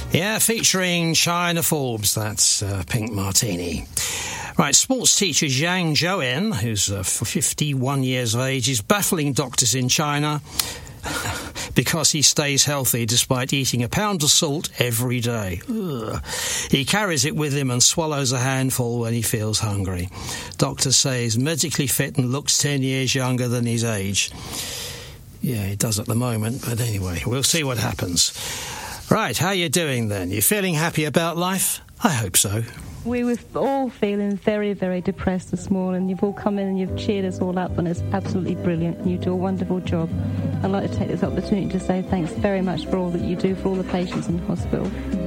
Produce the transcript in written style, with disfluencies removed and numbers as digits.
Yeah, featuring China Forbes, that's Pink Martini. Right, sports teacher Yang Zhouwen, who's 51 years of age, is baffling doctors in China because he stays healthy despite eating a pound of salt every day. Ugh. He carries it with him and swallows a handful when he feels hungry. Doctors say he's medically fit and looks 10 years younger than his age. Yeah, he does at the moment, but anyway, we'll see what happens. Right, how you doing then? You feeling happy about life? I hope so. We were all feeling very, very depressed this morning. You've all come in and you've cheered us all up, and it's absolutely brilliant. You do a wonderful job. I'd like to take this opportunity to say thanks very much for all that you do for all the patients in the hospital.